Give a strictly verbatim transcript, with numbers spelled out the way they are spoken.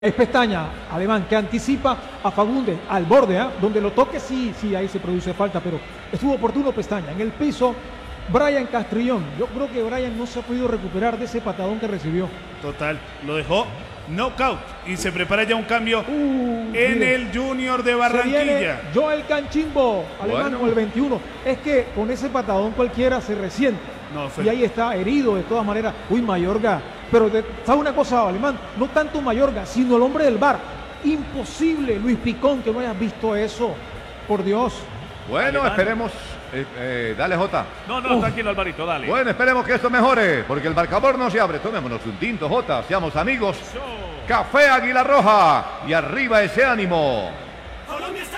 Es pestaña, Alemán, que anticipa a Fagundes al borde, ¿eh? Donde lo toque, sí, sí, ahí se produce falta, pero estuvo oportuno pestaña. En el piso, Brian Castrillón. Yo creo que Brian no se ha podido recuperar de ese patadón que recibió. Total, lo dejó knockout y se prepara ya un cambio uh, en mire, el Junior de Barranquilla. Joel Canchimbo, Alemán, Bueno. con el veintiuno. Es que con ese patadón cualquiera se resiente. No, fue- Y ahí está, herido de todas maneras. Uy, Mayorga. Pero, de, ¿sabe una cosa, Alemán? No tanto Mayorga, sino el hombre del bar. Imposible, Luis Picón, que no hayas visto eso. Por Dios. Bueno, Alemán. esperemos. eh, eh, dale, Jota. No, no, tranquilo, Alvarito, dale. Bueno, esperemos que esto mejore, porque el marcador no se abre. Tomémonos un tinto, Jota. Seamos amigos. Eso. Café Águila Roja. Y arriba ese ánimo. Colombia